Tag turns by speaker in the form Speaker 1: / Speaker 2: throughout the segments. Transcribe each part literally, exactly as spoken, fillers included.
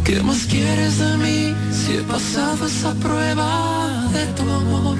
Speaker 1: ¿Qué más quieres de mí si he pasado esa prueba de tu amor?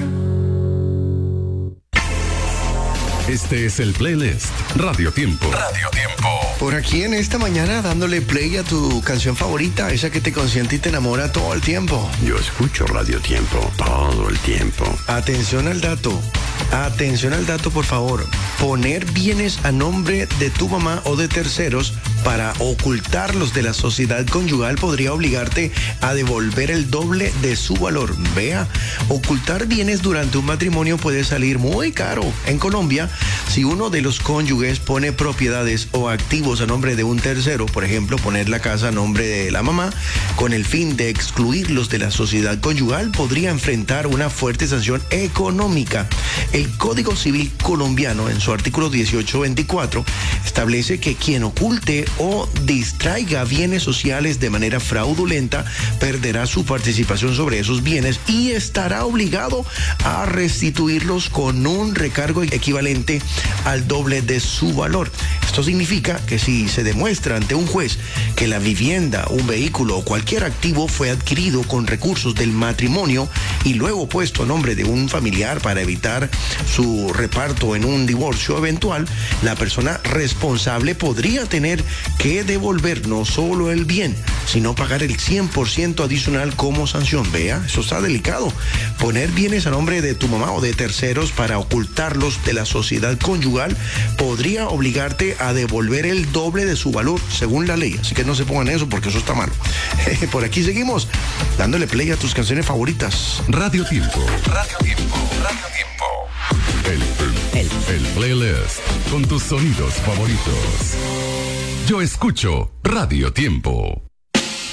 Speaker 2: Este es el playlist Radio Tiempo. Radio Tiempo.
Speaker 3: Por aquí en esta mañana dándole play a tu canción favorita, esa que te consiente y te enamora todo el tiempo.
Speaker 4: Yo escucho Radio Tiempo todo el tiempo.
Speaker 3: Atención al dato. Atención al dato, por favor. Poner bienes a nombre de tu mamá o de terceros para ocultarlos de la sociedad conyugal podría obligarte a devolver el doble de su valor. Vea, ocultar bienes durante un matrimonio puede salir muy caro. En Colombia, si uno de los cónyuges pone propiedades o activos a nombre de un tercero, por ejemplo, poner la casa a nombre de la mamá, con el fin de excluirlos de la sociedad conyugal, podría enfrentar una fuerte sanción económica. El Código Civil colombiano, en su artículo dieciocho veinticuatro, establece que quien oculte o distraiga bienes sociales de manera fraudulenta perderá su participación sobre esos bienes y estará obligado a restituirlos con un recargo equivalente al doble de su valor. Esto significa que si se demuestra ante un juez que la vivienda, un vehículo o cualquier activo fue adquirido con recursos del matrimonio y luego puesto a nombre de un familiar para evitar su reparto en un divorcio eventual, la persona responsable podría tener que devolver no solo el bien, sino pagar el cien por ciento adicional como sanción. Vea, eso está delicado. Poner bienes a nombre de tu mamá o de terceros para ocultarlos de la sociedad conyugal podría obligarte a devolver el doble de su valor según la ley. Así que no se pongan eso porque eso está malo. Por aquí seguimos dándole play a tus canciones favoritas.
Speaker 2: Radio Tiempo. Radio Tiempo. Radio Tiempo. El, el, el, el playlist con tus sonidos favoritos. Yo escucho Radio Tiempo.